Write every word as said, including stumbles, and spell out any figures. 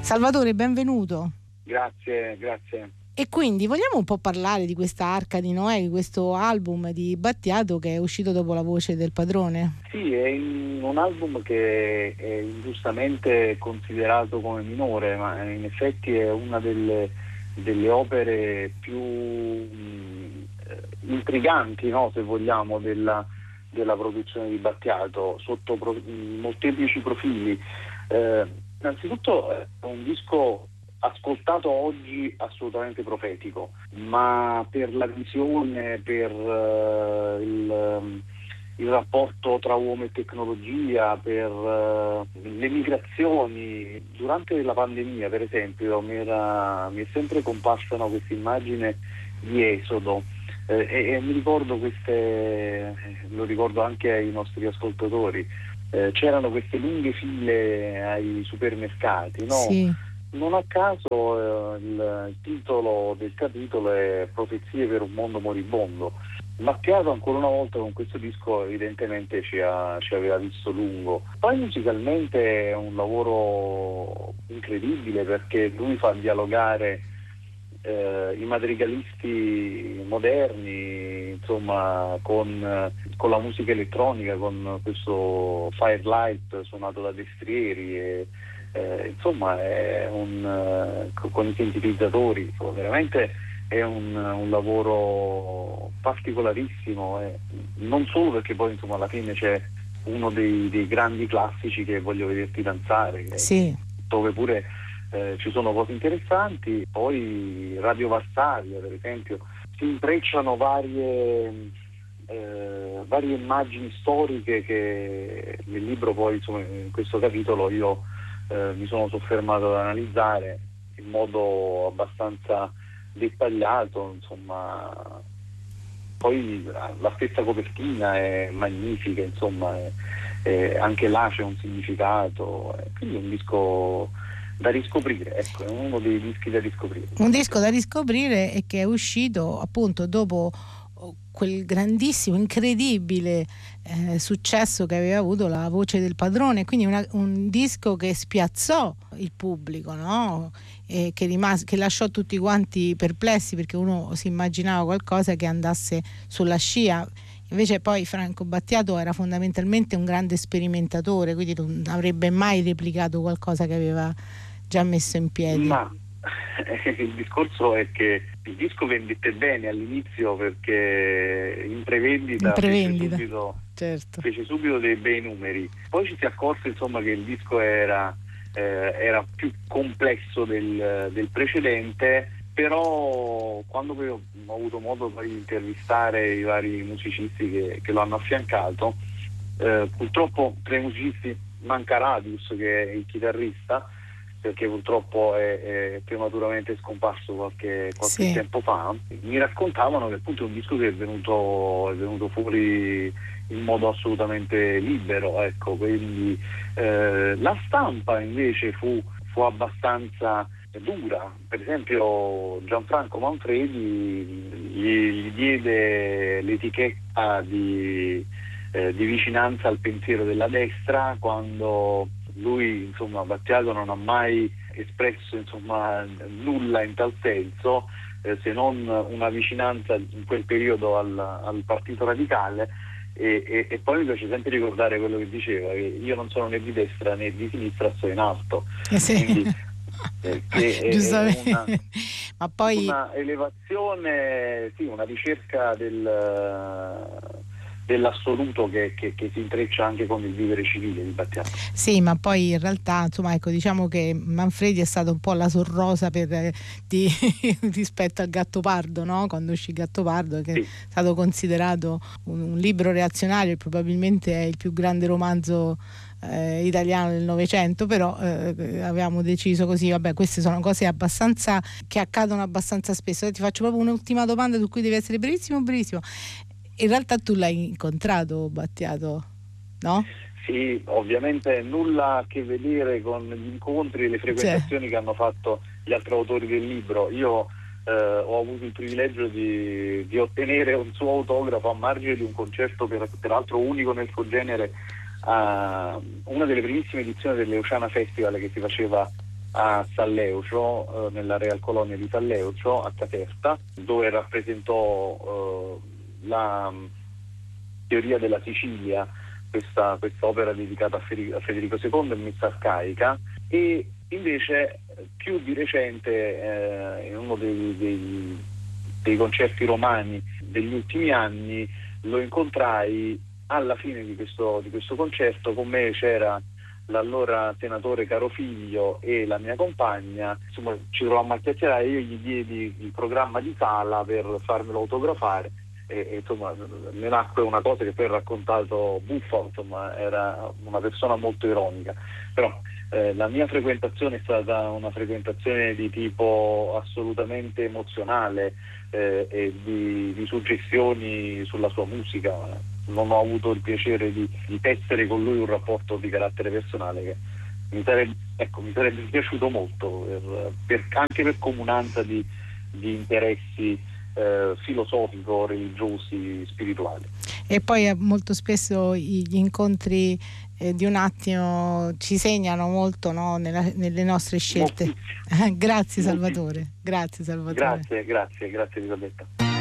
Salvatore, benvenuto. Grazie, grazie. E quindi vogliamo un po' parlare di questa Arca di Noè, di questo album di Battiato che è uscito dopo La voce del padrone? Sì, è un album che è ingiustamente considerato come minore, ma in effetti è una delle, delle opere più mh, intriganti, no, se vogliamo, della, della produzione di Battiato, sotto pro, molteplici profili. Eh, innanzitutto è un disco ascoltato oggi assolutamente profetico, ma per la visione, per uh, il, il rapporto tra uomo e tecnologia, per uh, le migrazioni. Durante la pandemia, per esempio, mi, era, mi è sempre comparsa no, questa immagine di esodo eh, e, e mi ricordo queste, lo ricordo anche ai nostri ascoltatori, eh, c'erano queste lunghe file ai supermercati, no? Sì. Non a caso eh, il, il titolo del capitolo è Profezie per un mondo moribondo. Battiato ancora una volta con questo disco evidentemente ci, ha, ci aveva visto lungo. Poi musicalmente è un lavoro incredibile perché lui fa dialogare eh, i madrigalisti moderni, insomma, con, con la musica elettronica, con questo Firelight suonato da Destrieri e Eh, insomma è un uh, con i sintetizzatori, insomma, veramente è un, un lavoro particolarissimo, eh. Non solo perché poi insomma alla fine c'è uno dei, dei grandi classici che Voglio vederti danzare, che, sì. dove pure eh, ci sono cose interessanti, poi Radio Varsavia per esempio, si intrecciano varie eh, varie immagini storiche che nel libro poi insomma in questo capitolo io Eh, mi sono soffermato ad analizzare in modo abbastanza dettagliato, insomma. Poi la stessa copertina è magnifica, insomma, è, è, anche là c'è un significato, è, quindi è un disco da riscoprire, ecco, è uno dei dischi da riscoprire. Un disco da riscoprire e che è uscito appunto dopo quel grandissimo, incredibile eh, successo che aveva avuto La voce del padrone, quindi una, un disco che spiazzò il pubblico, no? E che rimase, che lasciò tutti quanti perplessi perché uno si immaginava qualcosa che andasse sulla scia. Invece poi Franco Battiato era fondamentalmente un grande sperimentatore, quindi non avrebbe mai replicato qualcosa che aveva già messo in piedi. Ma il discorso è che il disco vendette bene all'inizio perché in prevendita, in prevendita fece, subito, certo. fece subito dei bei numeri. Poi ci si accorse insomma che il disco era, eh, era più complesso del, del precedente, però quando poi ho avuto modo poi di intervistare i vari musicisti che, che lo hanno affiancato, eh, purtroppo tra i musicisti manca Radius, che è il chitarrista, perché purtroppo è, è prematuramente scomparso qualche, qualche sì. tempo fa. Mi raccontavano che appunto è un disco che è venuto, è venuto fuori in modo assolutamente libero, ecco, quindi eh, la stampa invece fu, fu abbastanza dura. Per esempio Gianfranco Manfredi gli, gli diede l'etichetta di, eh, di vicinanza al pensiero della destra, quando lui, insomma, Battiato non ha mai espresso insomma nulla in tal senso, eh, se non una vicinanza in quel periodo al, al Partito Radicale, e, e, e poi mi piace sempre ricordare quello che diceva, che io non sono né di destra né di sinistra, sto in alto. Eh sì. Quindi, eh, che è, giustamente è una, ma poi una elevazione, sì, una ricerca del dell'assoluto che, che, che si intreccia anche con il vivere civile di Battiato. Sì, ma poi in realtà insomma ecco, diciamo che Manfredi è stato un po' la sorrosa per, eh, di, rispetto al Gattopardo, no? Quando uscì Gattopardo, che sì, è stato considerato un, un libro reazionario e probabilmente è il più grande romanzo eh, italiano del Novecento, però eh, avevamo deciso così, vabbè, queste sono cose abbastanza che accadono abbastanza spesso. Ti faccio proprio un'ultima domanda su cui devi essere brevissimo, brevissimo. In realtà tu l'hai incontrato Battiato, no? Sì, ovviamente nulla a che vedere con gli incontri e le frequentazioni, cioè, che hanno fatto gli altri autori del libro. Io eh, ho avuto il privilegio di, di ottenere un suo autografo a margine di un concerto per, peraltro unico nel suo genere, a una delle primissime edizioni dell'Oceana Festival che si faceva a Salleucio, eh, nella Real Colonia di Salleucio, a Caserta, dove rappresentò eh, la um, teoria della Sicilia, questa opera dedicata a Federico, a Federico secondo, in messa arcaica, e invece più di recente eh, in uno dei, dei, dei concerti romani degli ultimi anni lo incontrai alla fine di questo, di questo concerto. Con me c'era l'allora senatore Carofiglio e la mia compagna, insomma ci trovammo a chiacchierare, io gli diedi il programma di sala per farmelo autografare e, e insomma ne nacque una cosa che poi ho raccontato buffa, insomma era una persona molto ironica, però eh, la mia frequentazione è stata una frequentazione di tipo assolutamente emozionale eh, e di, di suggestioni sulla sua musica. Non ho avuto il piacere di, di tessere con lui un rapporto di carattere personale che mi sarebbe, ecco, mi sarebbe piaciuto molto, per, per, anche per comunanza di, di interessi eh, filosofico-religiosi, spirituali. E poi eh, molto spesso gli incontri eh, di un attimo ci segnano molto, no, nella, nelle nostre scelte. Grazie Salvatore. Grazie Salvatore. Grazie, grazie, grazie Elisabetta.